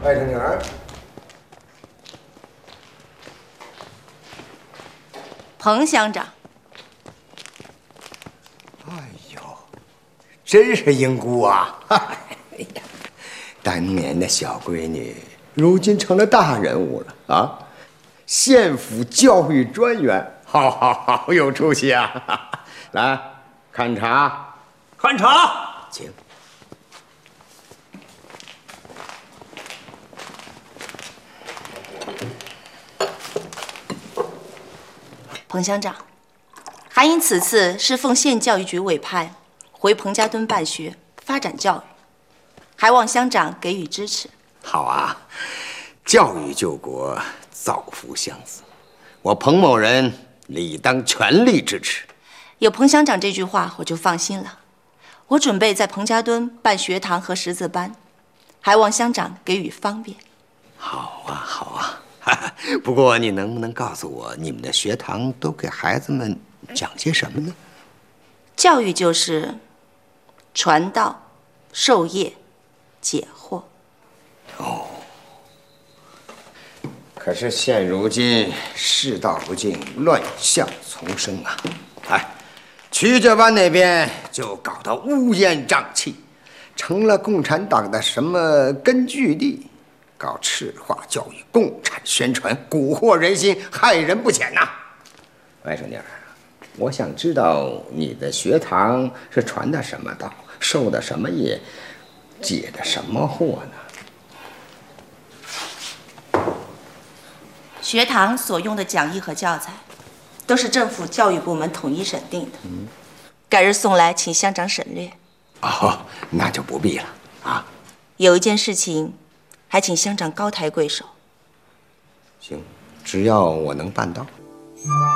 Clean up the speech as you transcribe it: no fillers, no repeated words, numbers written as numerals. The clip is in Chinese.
外甥女儿。 彭乡长。 哎呦，真是英姑啊！哎呀，当年的小闺女，如今成了大人物了啊！县府教育专员，好，有出息啊！来，看茶， 看茶， 请。 彭乡长，韩英此次是奉县教育局委派，回彭家墩办学，发展教育，还望乡长给予支持。 好啊，教育救国，造福乡子，我彭某人理当全力支持。 有彭乡长这句话，我就放心了。我准备在彭家墩办学堂和识字班，还望乡长给予方便。 好啊。不过，你能不能告诉我，你们的学堂都给孩子们讲些什么呢？ 教育就是传道、授业、解惑。 哦，可是现如今世道不敬，乱象丛生啊！哎，曲家湾那边就搞得乌烟瘴气，成了共产党的什么根据地。搞赤化教育、共产宣传，蛊惑人心，害人不浅呐！外甥女儿，我想知道你的学堂是传的什么道，授的什么业，解的什么惑呢？ 学堂所用的讲义和教材，都是政府教育部门统一审定的。改日送来，请乡长审阅。 哦，那就不必了啊。 有一件事情。还请乡长高抬贵手。 行，只要我能办到。